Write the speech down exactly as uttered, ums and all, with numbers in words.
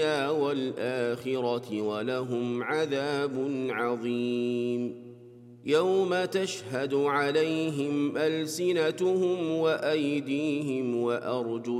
الدنيا والآخرة ولهم عذاب عظيم. يوم تشهد عليهم ألسنتهم وأيديهم وأرجلهم